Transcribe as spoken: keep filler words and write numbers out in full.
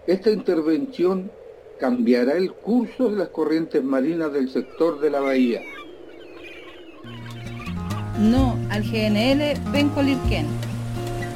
Esta intervención cambiará el curso de las corrientes marinas del sector de la bahía. No al G N L Penco Lirquén.